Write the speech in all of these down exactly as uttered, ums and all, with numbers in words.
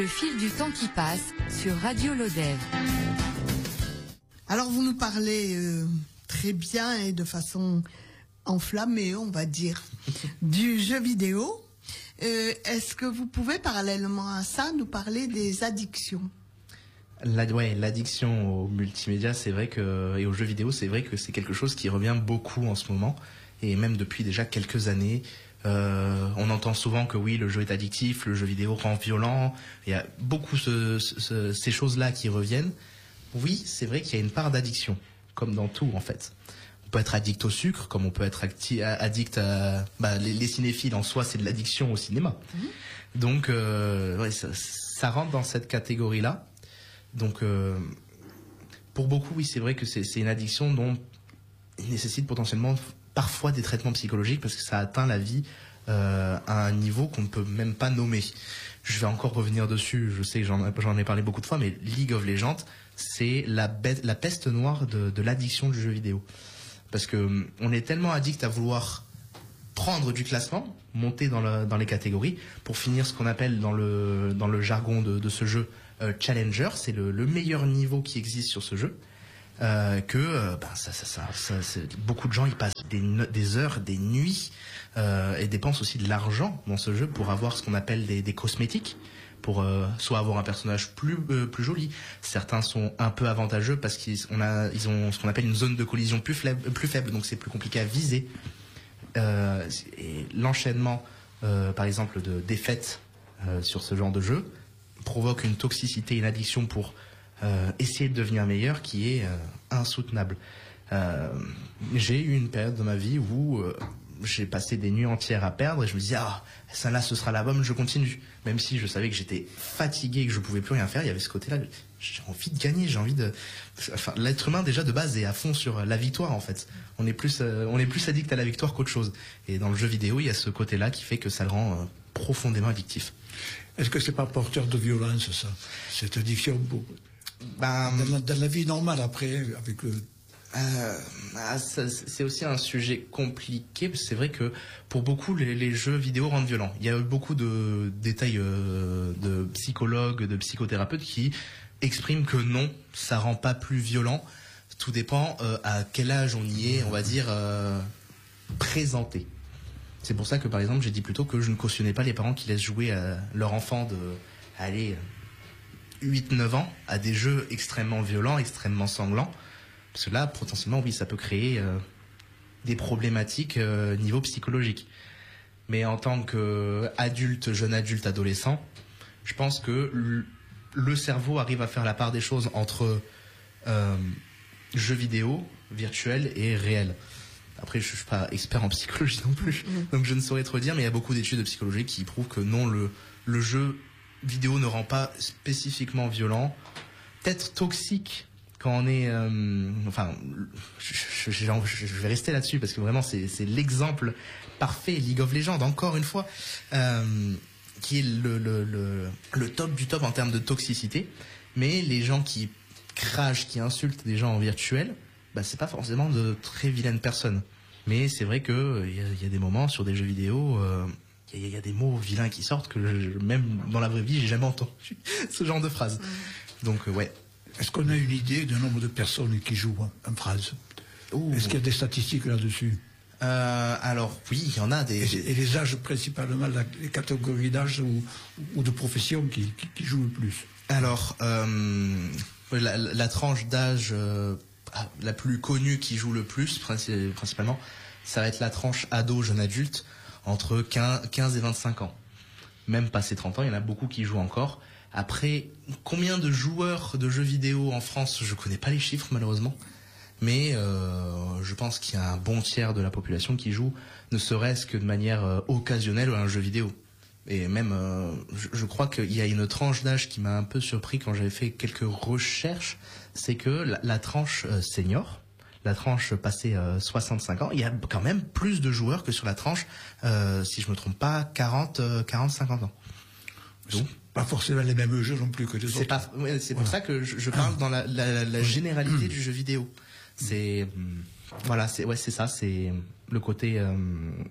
Le fil du temps qui passe sur Radio Lodève. Alors vous nous parlez euh, très bien et de façon enflammée, on va dire, du jeu vidéo. Euh, est-ce que vous pouvez parallèlement à ça nous parler des addictions ? La, ouais, l'addiction au multimédia, c'est vrai que, et aux jeux vidéo, c'est vrai que c'est quelque chose qui revient beaucoup en ce moment, et même depuis déjà quelques années. Euh, on entend souvent que oui, le jeu est addictif, le jeu vidéo rend violent. Il y a beaucoup ce, ce, ces choses-là qui reviennent. Oui, c'est vrai qu'il y a une part d'addiction, comme dans tout en fait. On peut être addict au sucre, comme on peut être acti- addict à... Bah, les, les cinéphiles en soi, c'est de l'addiction au cinéma. Mmh. Donc, euh, ouais, ça, ça rentre dans cette catégorie-là. Donc, euh, pour beaucoup, oui, c'est vrai que c'est, c'est une addiction dont il nécessite potentiellement parfois des traitements psychologiques parce que ça atteint la vie euh, à un niveau qu'on ne peut même pas nommer. Je vais encore revenir dessus, je sais que j'en, j'en ai parlé beaucoup de fois, mais League of Legends, c'est la, bête, la peste noire de, de l'addiction du jeu vidéo. Parce que on est tellement addict à vouloir prendre du classement, monter dans, le, dans les catégories, pour finir ce qu'on appelle dans le, dans le jargon de, de ce jeu euh, Challenger, c'est le, le meilleur niveau qui existe sur ce jeu. Euh, que euh, ben ça, ça, ça, ça c'est, beaucoup de gens y passent des, des heures, des nuits euh, et dépensent aussi de l'argent dans ce jeu pour avoir ce qu'on appelle des, des cosmétiques, pour euh, soit avoir un personnage plus euh, plus joli. Certains sont un peu avantageux parce qu'ils on a ils ont ce qu'on appelle une zone de collision plus faible, plus faible, donc c'est plus compliqué à viser. Euh, et l'enchaînement, euh, par exemple, de défaites euh, sur ce genre de jeu provoque une toxicité, une addiction pour Euh, essayer de devenir meilleur qui est euh, insoutenable. Euh, j'ai eu une période de ma vie où euh, j'ai passé des nuits entières à perdre et je me disais ah ça là ce sera la bonne, je continue, même si je savais que j'étais fatigué, que je pouvais plus rien faire. Il y avait ce côté-là, j'ai envie de gagner, j'ai envie de, enfin l'être humain déjà de base est à fond sur la victoire en fait. On est plus euh, on est plus addict à la victoire qu'autre chose. Et dans le jeu vidéo il y a ce côté-là qui fait que ça le rend euh, profondément addictif. Est-ce que c'est pas porteur de violence ça, cette addiction pour... Ben, dans, la, dans la vie normale après avec le euh, ah, ça, c'est aussi un sujet compliqué parce que c'est vrai que pour beaucoup les, les jeux vidéo rendent violents. Il y a beaucoup de détails euh, de psychologues, de psychothérapeutes qui expriment que non, ça rend pas plus violent. Tout dépend euh, à quel âge on y est, on va dire euh, présenté. C'est pour ça que par exemple j'ai dit plutôt que je ne cautionnais pas les parents qui laissent jouer à leur enfant de aller huit neuf ans à des jeux extrêmement violents, extrêmement sanglants. Parce que là, potentiellement, oui, ça peut créer euh, des problématiques euh, niveau psychologique. Mais en tant qu'adulte, jeune adulte, adolescent, je pense que l- le cerveau arrive à faire la part des choses entre euh, jeux vidéo, virtuel et réel. Après, je suis pas expert en psychologie non plus, donc je ne saurais trop dire, mais il y a beaucoup d'études de psychologie qui prouvent que non, le, le jeu vidéo ne rend pas spécifiquement violent, peut-être toxique quand on est euh, enfin je, je, je, je vais rester là-dessus parce que vraiment c'est, c'est l'exemple parfait, League of Legends encore une fois euh, qui est le, le, le, le top du top en termes de toxicité. Mais les gens qui crachent, qui insultent des gens en virtuel, bah c'est pas forcément de très vilaines personnes, mais c'est vrai que il y, y a des moments sur des jeux vidéo euh, il y, y a des mots vilains qui sortent que je, même dans la vraie vie j'ai jamais entendu ce genre de phrase. Mmh. Donc euh, ouais. Est-ce qu'on a une idée du nombre de personnes qui jouent en phrase? Ouh. Est-ce qu'il y a des statistiques là-dessus? euh, Alors oui, il y en a des. Et, et les âges principalement, la, les catégories d'âge ou, ou de profession qui, qui, qui jouent le plus? Alors euh, la, la tranche d'âge euh, la plus connue qui joue le plus principalement, ça va être la tranche ado jeune adulte entre quinze et vingt-cinq ans. Même passé trente ans, il y en a beaucoup qui jouent encore. Après, combien de joueurs de jeux vidéo en France, je connais pas les chiffres malheureusement, mais euh, je pense qu'il y a un bon tiers de la population qui joue, ne serait-ce que de manière euh, occasionnelle à un jeu vidéo. Et même, euh, je, je crois qu'il y a une tranche d'âge qui m'a un peu surpris quand j'avais fait quelques recherches, c'est que la, la tranche euh, senior, la tranche passée euh, soixante-cinq ans, il y a quand même plus de joueurs que sur la tranche, euh, si je me trompe pas, quarante, cinquante ans. Donc, pas forcément les mêmes jeux non plus que les c'est autres. Pas, ouais, c'est pour voilà. ça que je, je parle dans la, la, la généralité du jeu vidéo. C'est, voilà, c'est, ouais, c'est ça, c'est le côté, euh,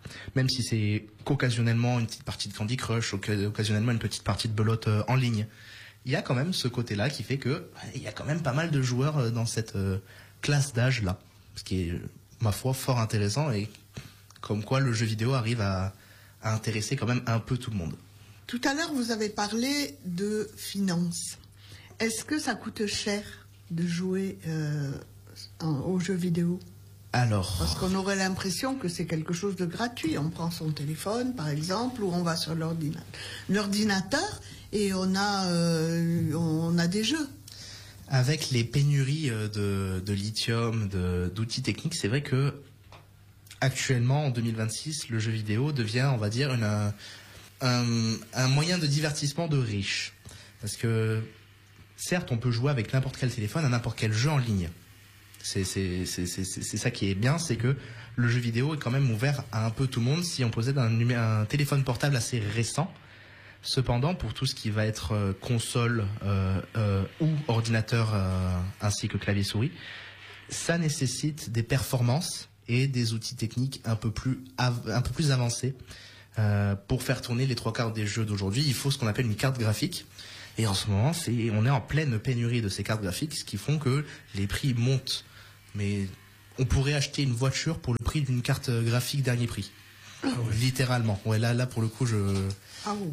même si c'est qu'occasionnellement une petite partie de Candy Crush, occasionnellement une petite partie de belote euh, en ligne. Il y a quand même ce côté-là qui fait que il y a quand même pas mal de joueurs euh, dans cette euh, classe d'âge-là, ce qui est, ma foi, fort intéressant et comme quoi le jeu vidéo arrive à, à intéresser quand même un peu tout le monde. Tout à l'heure, vous avez parlé de finances. Est-ce que ça coûte cher de jouer euh, aux jeux vidéo ? Alors... Parce qu'on aurait l'impression que c'est quelque chose de gratuit. On prend son téléphone, par exemple, ou on va sur l'ordinateur, l'ordinateur et on a, euh, on a des jeux. Avec les pénuries de, de lithium, de, d'outils techniques, c'est vrai que actuellement, en deux mille vingt-six, le jeu vidéo devient, on va dire, une, un, un moyen de divertissement de riches. Parce que, certes, on peut jouer avec n'importe quel téléphone à n'importe quel jeu en ligne. C'est, c'est, c'est, c'est, c'est ça qui est bien, c'est que le jeu vidéo est quand même ouvert à un peu tout le monde si on possède un, un téléphone portable assez récent. Cependant, pour tout ce qui va être euh, console euh, euh, ou ordinateur euh, ainsi que clavier-souris, ça nécessite des performances et des outils techniques un peu plus, av- un peu plus avancés. Euh, pour faire tourner les trois quarts des jeux d'aujourd'hui, il faut ce qu'on appelle une carte graphique. Et en ce moment, c'est, on est en pleine pénurie de ces cartes graphiques, ce qui font que les prix montent. Mais on pourrait acheter une voiture pour le prix d'une carte graphique dernier prix. Ah ouais. Littéralement. Ouais, là, là, pour le coup, je... Ah oh.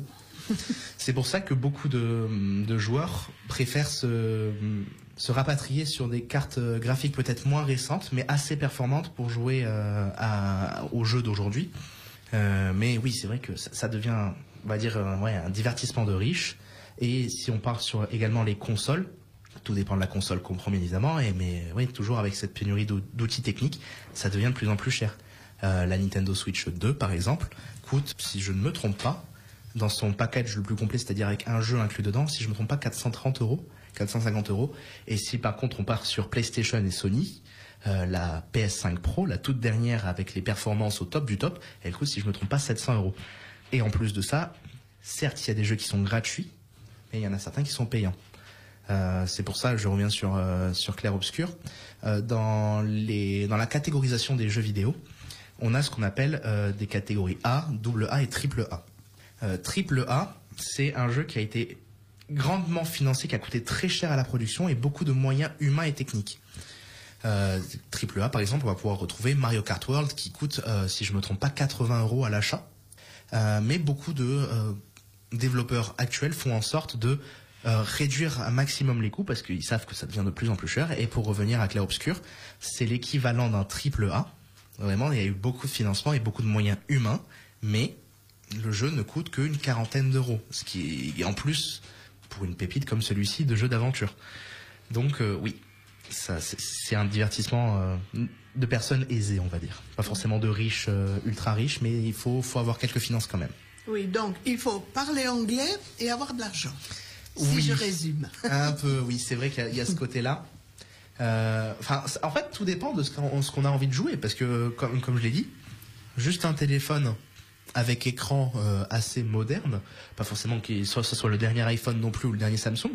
C'est pour ça que beaucoup de, de joueurs préfèrent se, se rapatrier sur des cartes graphiques peut-être moins récentes, mais assez performantes pour jouer euh, à, aux jeux d'aujourd'hui. Euh, mais oui, c'est vrai que ça, ça devient, on va dire, euh, ouais, un divertissement de riches. Et si on part sur également les consoles, tout dépend de la console qu'on prend bien évidemment, et, mais oui, toujours avec cette pénurie d'outils techniques, ça devient de plus en plus cher. Euh, la Nintendo Switch deux, par exemple, coûte, si je ne me trompe pas, dans son package le plus complet, c'est-à-dire avec un jeu inclus dedans, si je me trompe pas, quatre cent trente euros, quatre cent cinquante euros. Et si par contre on part sur PlayStation et Sony, euh, la P S cinq Pro, la toute dernière avec les performances au top du top, elle coûte, si je me trompe pas, sept cents euros. Et en plus de ça, certes, il y a des jeux qui sont gratuits, mais il y en a certains qui sont payants. Euh, c'est pour ça que je reviens sur euh, sur Clair Obscur. Euh, dans les dans la catégorisation des jeux vidéo, on a ce qu'on appelle euh, des catégories A, double A et triple A. Euh, triple A, c'est un jeu qui a été grandement financé, qui a coûté très cher à la production et beaucoup de moyens humains et techniques. Euh, triple A, par exemple, on va pouvoir retrouver Mario Kart World qui coûte, euh, si je me trompe pas, quatre-vingts euros à l'achat. Euh, mais beaucoup de euh, développeurs actuels font en sorte de euh, réduire un maximum les coûts parce qu'ils savent que ça devient de plus en plus cher. Et pour revenir à Clair Obscur, c'est l'équivalent d'un triple A. Vraiment, il y a eu beaucoup de financement et beaucoup de moyens humains, mais le jeu ne coûte qu'une quarantaine d'euros, ce qui est en plus, pour une pépite comme celui-ci, de jeu d'aventure. Donc euh, oui, ça, c'est, c'est un divertissement euh, de personnes aisées, on va dire. Pas forcément de riches, euh, ultra riches, mais il faut, faut avoir quelques finances quand même. Oui, donc il faut parler anglais et avoir de l'argent, si oui, je résume. Un peu, oui, c'est vrai qu'il y a, il y a ce côté-là. Euh, enfin, en fait, tout dépend de ce qu'on, ce qu'on a envie de jouer, parce que, comme, comme je l'ai dit, juste un téléphone avec écran euh, assez moderne, pas forcément que soit ce soit le dernier iPhone non plus ou le dernier Samsung,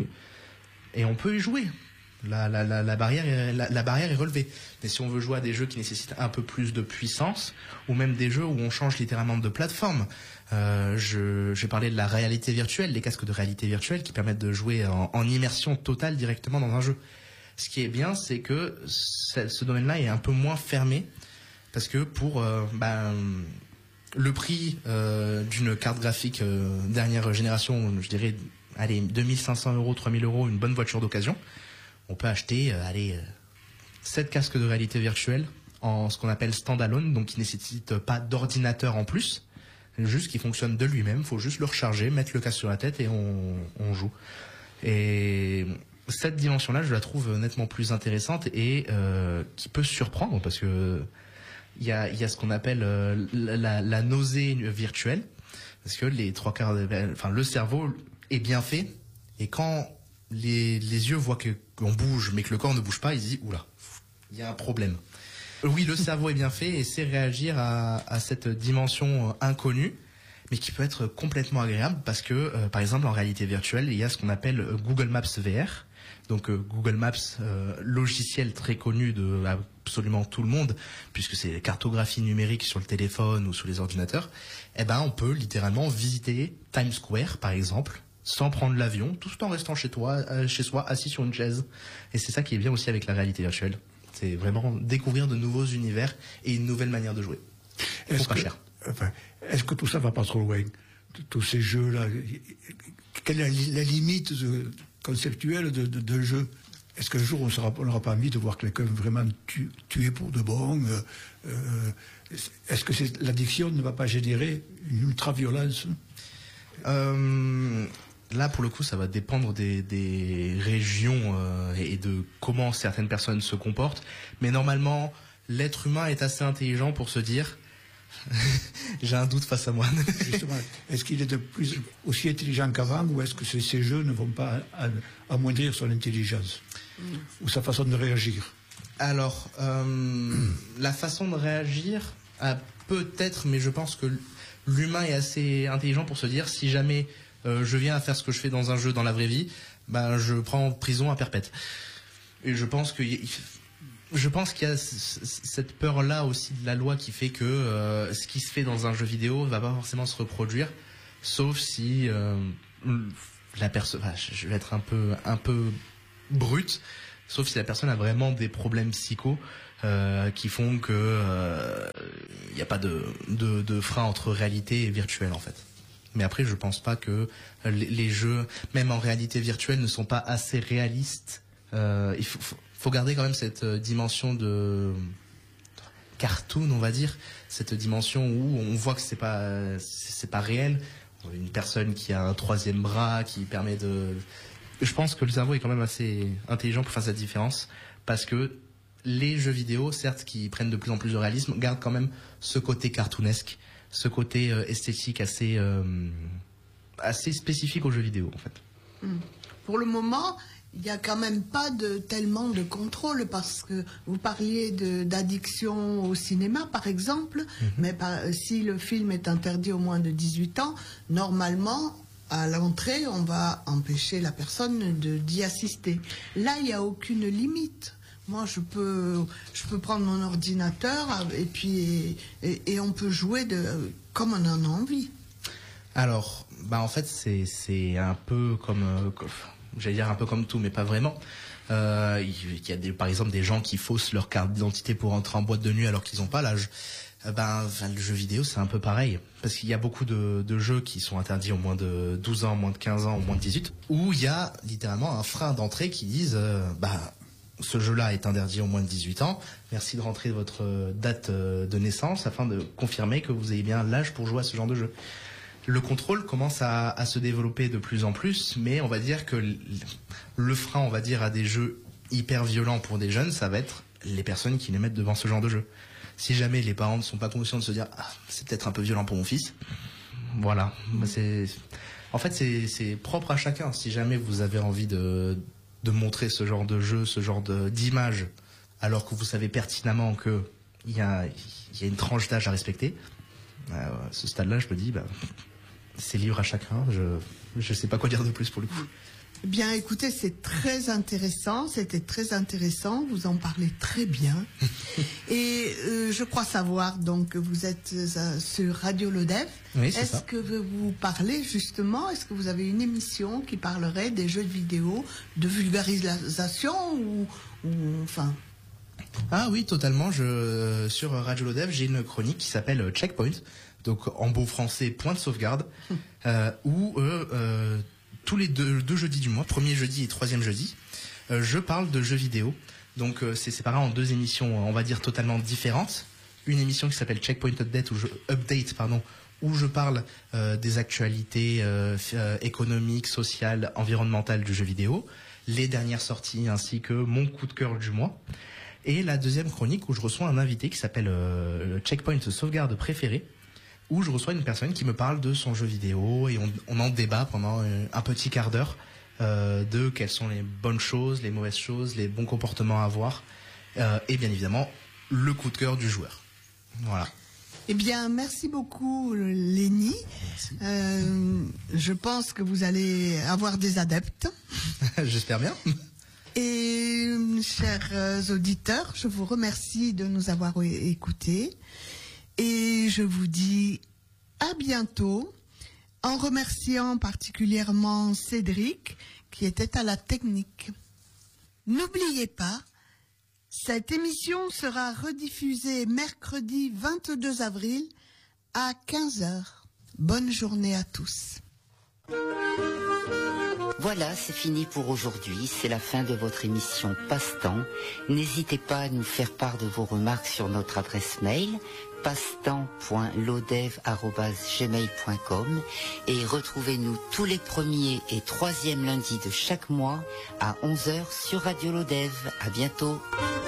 et on peut y jouer. La, la, la, la, barrière est, la, la barrière est relevée. Mais si on veut jouer à des jeux qui nécessitent un peu plus de puissance, ou même des jeux où on change littéralement de plateforme, euh, je, j'ai parlé de la réalité virtuelle, les casques de réalité virtuelle qui permettent de jouer en, en immersion totale directement dans un jeu. Ce qui est bien, c'est que ce, ce domaine-là est un peu moins fermé, parce que pour euh, ben, le prix euh, d'une carte graphique euh, dernière génération, je dirais, allez, deux mille cinq cents euros, trois mille euros, une bonne voiture d'occasion, on peut acheter, euh, allez, euh, sept casques de réalité virtuelle en ce qu'on appelle standalone, donc qui ne nécessite pas d'ordinateur en plus, juste qui fonctionne de lui-même. Il faut juste le recharger, mettre le casque sur la tête et on, on joue. Et cette dimension-là, je la trouve nettement plus intéressante et euh, qui peut surprendre, parce que il y a, y a ce qu'on appelle euh, la, la nausée virtuelle, parce que les trois quarts, de, enfin le cerveau est bien fait, et quand les, les yeux voient que qu'on bouge mais que le corps ne bouge pas, ils se disent oula, il y a un problème. Oui, le cerveau est bien fait et sait réagir à, à cette dimension inconnue, mais qui peut être complètement agréable parce que, euh, par exemple, en réalité virtuelle, il y a ce qu'on appelle euh, Google Maps V R. Donc euh, Google Maps, euh, logiciel très connu de absolument tout le monde, puisque c'est cartographie numérique sur le téléphone ou sur les ordinateurs. Eh ben, on peut littéralement visiter Times Square, par exemple, sans prendre l'avion, tout en restant chez toi, euh, chez soi, assis sur une chaise. Et c'est ça qui est bien aussi avec la réalité virtuelle. C'est vraiment découvrir de nouveaux univers et une nouvelle manière de jouer. Est-ce pas que, cher. Enfin, est-ce que tout ça va pas trop loin? Tous ces jeux-là, quelle est la, la limite de, conceptuelle de, de, de jeu? Est-ce qu'un jour on n'aura pas envie de voir quelqu'un vraiment tu, tuer pour de bon? euh, euh, Est-ce que c'est, l'addiction ne va pas générer une ultra-violence? euh, Là, pour le coup, ça va dépendre des, des régions euh, et de comment certaines personnes se comportent. Mais normalement, l'être humain est assez intelligent pour se dire j'ai un doute face à moi. Justement, est-ce qu'il est de plus aussi intelligent qu'avant, ou est-ce que ces, ces jeux ne vont pas amoindrir son intelligence ou sa façon de réagir? Alors, euh, la façon de réagir, euh, peut-être, mais je pense que l'humain est assez intelligent pour se dire si jamais euh, je viens à faire ce que je fais dans un jeu dans la vraie vie, ben je prends prison à perpète. Et je pense que je pense qu'il y a cette peur-là aussi de la loi qui fait que euh, ce qui se fait dans un jeu vidéo ne va pas forcément se reproduire, sauf si euh, la personne, enfin, je vais être un peu un peu brut, sauf si la personne a vraiment des problèmes psycho euh, qui font que il euh, n'y a pas de, de de frein entre réalité et virtuel en fait. Mais après, je pense pas que les, les jeux, même en réalité virtuelle, ne sont pas assez réalistes. Euh, il faut, faut garder quand même cette dimension de cartoon, on va dire, cette dimension où on voit que c'est pas c'est pas réel. Une personne qui a un troisième bras qui permet de. Je pense que le cerveau est quand même assez intelligent pour faire cette différence, parce que les jeux vidéo, certes, qui prennent de plus en plus de réalisme, gardent quand même ce côté cartoonesque, ce côté euh, esthétique assez euh, assez spécifique aux jeux vidéo en fait. Mmh. Pour le moment, il n'y a quand même pas de tellement de contrôle, parce que vous parliez de, d'addiction au cinéma, par exemple, mmh. mais par, si le film est interdit aux moins de dix-huit ans, normalement, à l'entrée, on va empêcher la personne de, d'y assister. Là, il n'y a aucune limite. Moi, je peux, je peux prendre mon ordinateur et puis et, et on peut jouer de, comme on en a envie. Alors, bah en fait, c'est c'est un peu comme, euh, j'allais dire un peu comme tout, mais pas vraiment. Euh, il y a des, par exemple des gens qui faussent leur carte d'identité pour entrer en boîte de nuit alors qu'ils n'ont pas l'âge. Euh, ben, enfin, le jeu vidéo, c'est un peu pareil, parce qu'il y a beaucoup de, de jeux qui sont interdits au moins de douze ans, au moins de quinze ans, au moins de dix-huit, où il y a littéralement un frein d'entrée qui disent, euh, bah ce jeu-là est interdit au moins de dix-huit ans. Merci de rentrer votre date de naissance afin de confirmer que vous avez bien l'âge pour jouer à ce genre de jeu. Le contrôle commence à, à se développer de plus en plus, mais on va dire que le frein, on va dire, à des jeux hyper violents pour des jeunes, ça va être les personnes qui les mettent devant ce genre de jeu. Si jamais les parents ne sont pas conscients de se dire ah, c'est peut-être un peu violent pour mon fils, voilà. C'est, en fait, c'est, c'est propre à chacun. Si jamais vous avez envie de de montrer ce genre de jeu, ce genre de, d'image, alors que vous savez pertinemment que il y a, il y a une tranche d'âge à respecter, euh, à ce stade-là, je me dis, bah, c'est libre à chacun. Je, je sais pas quoi dire de plus pour le coup. Bien, écoutez, c'est très intéressant. C'était très intéressant. Vous en parlez très bien. Et euh, je crois savoir donc que vous êtes euh, sur Radio Lodève. Oui, c'est Est-ce ça. que vous parlez justement, est-ce que vous avez une émission qui parlerait des jeux de vidéo, de vulgarisation ou, ou enfin. Ah oui, totalement. Je, sur Radio Lodève, j'ai une chronique qui s'appelle Checkpoint, donc en beau français, point de sauvegarde, euh, où euh, euh, tous les deux, deux jeudis du mois, premier jeudi et troisième jeudi, euh, je parle de jeux vidéo. Donc euh, c'est séparé en deux émissions, on va dire totalement différentes. Une émission qui s'appelle Checkpoint Update, où je, Update, pardon, où je parle euh, des actualités euh, euh, économiques, sociales, environnementales du jeu vidéo, les dernières sorties ainsi que mon coup de cœur du mois. Et la deuxième chronique où je reçois un invité qui s'appelle euh, Checkpoint Sauvegarde préféré, où je reçois une personne qui me parle de son jeu vidéo et on, on en débat pendant un petit quart d'heure euh, de quelles sont les bonnes choses, les mauvaises choses, les bons comportements à avoir euh, et bien évidemment le coup de cœur du joueur. Voilà. Eh bien, merci beaucoup, Lénie. Euh, je pense que vous allez avoir des adeptes. J'espère bien. Et, chers auditeurs, je vous remercie de nous avoir écoutés. Et je vous dis à bientôt, en remerciant particulièrement Cédric, qui était à la technique. N'oubliez pas, cette émission sera rediffusée mercredi vingt-deux avril à quinze heures. Bonne journée à tous. Voilà, c'est fini pour aujourd'hui. C'est la fin de votre émission Passe-temps. N'hésitez pas à nous faire part de vos remarques sur notre adresse mail passe-temps point lodev arobase gmail point com et retrouvez-nous tous les premiers et troisièmes lundis de chaque mois à onze heures sur Radio Lodev. À bientôt.